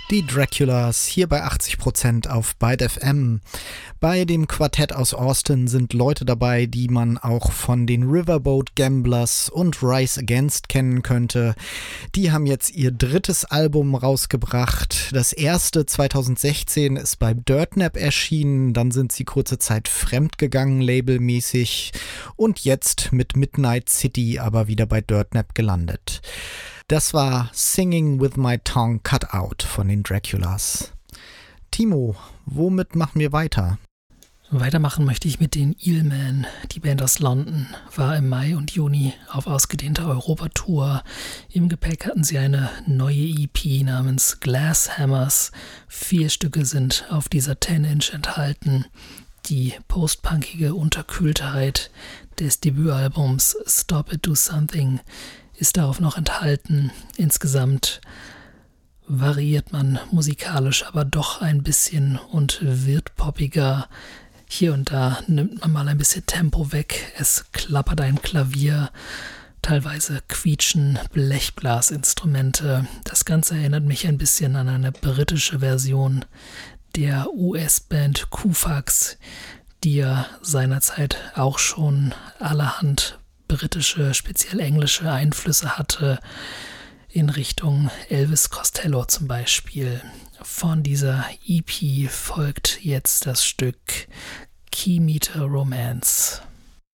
Die Draculas hier bei 80% auf Byte FM. Bei dem Quartett aus Austin sind Leute dabei, die man auch von den Riverboat Gamblers und Rise Against kennen könnte. Die haben jetzt ihr drittes Album rausgebracht. Das erste 2016 ist bei Dirtnap erschienen, dann sind sie kurze Zeit fremdgegangen labelmäßig und jetzt mit Midnight City aber wieder bei Dirtnap gelandet. Das war Singing with My Tongue Cut Out von den Draculas. Timo, womit machen wir weiter? Weitermachen möchte ich mit den Eelman. Die Band aus London war im Mai und Juni auf ausgedehnter Europatour. Im Gepäck hatten sie eine neue EP namens Glass Hammers. 4 Stücke sind auf dieser 10-Inch enthalten. Die postpunkige Unterkühltheit des Debütalbums Stop It Do Something ist darauf noch enthalten. Insgesamt variiert man musikalisch aber doch ein bisschen und wird poppiger. Hier und da nimmt man mal ein bisschen Tempo weg. Es klappert ein Klavier. Teilweise quietschen Blechblasinstrumente. Das Ganze erinnert mich ein bisschen an eine britische Version der US-Band Kufax, die ja seinerzeit auch schon allerhand britische, speziell englische Einflüsse hatte, in Richtung Elvis Costello zum Beispiel. Von dieser EP folgt jetzt das Stück Key Meter Romance.